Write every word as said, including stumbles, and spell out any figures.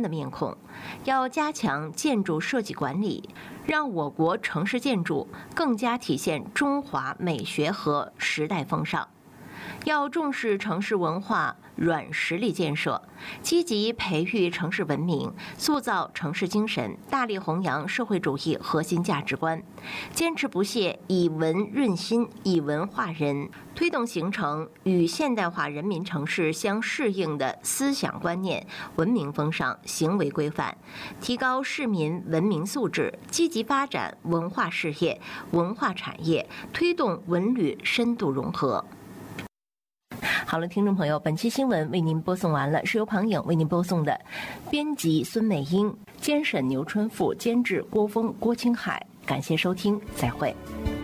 的面孔，要加强建筑设计管理，让我国城市建筑更加体现中华美学和时代风尚。要重视城市文化软实力建设，积极培育城市文明，塑造城市精神，大力弘扬社会主义核心价值观，坚持不懈以文润心、以文化人，推动形成与现代化人民城市相适应的思想观念、文明风尚、行为规范，提高市民文明素质，积极发展文化事业、文化产业，推动文旅深度融合。好了，听众朋友，本期新闻为您播送完了，是由庞颖为您播送的，编辑孙美英，监审牛春富，监制郭峰、郭青海，感谢收听，再会。